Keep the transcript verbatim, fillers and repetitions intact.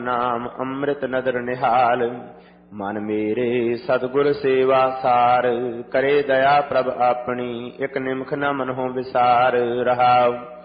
नाम अमृत नदर निहाल। मन मेरे सतगुर सेवा सार, करे दया प्रभ अपनी, एक निमख न मनहु विसार। रहाउ